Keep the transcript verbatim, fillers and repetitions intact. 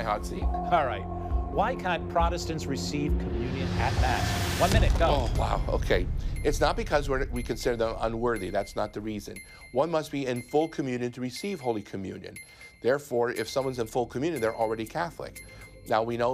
hot seat. All right. Why can't Protestants receive communion at Mass? One minute, go. Oh, wow. Okay. It's not because we're, we consider them unworthy. That's not the reason. One must be in full communion to receive Holy Communion. Therefore, if someone's in full communion, they're already Catholic. Now, we know